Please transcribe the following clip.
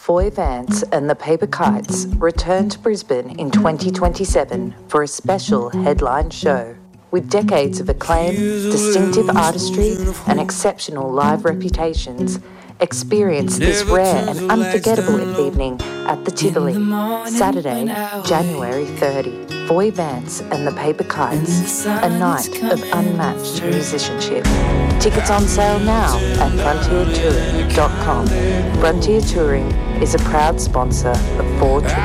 Foy Vance and the Paper Kites return to Brisbane in 2027 for a special headline show. With decades of acclaim, distinctive artistry and exceptional live reputations, experience this rare and unforgettable evening at the Tivoli, Saturday, January 30. Foy Vance and the Paper Kites, a night of unmatched musicianship. Tickets on sale now at frontiertouring.com. Frontier Touring is a proud sponsor of 4 Triple